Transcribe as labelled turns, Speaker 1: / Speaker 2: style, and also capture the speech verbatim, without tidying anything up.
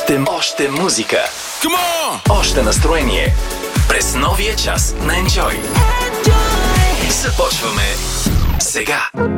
Speaker 1: Още, още музика. Още настроение. През новия час на Enjoy. Започваме сега.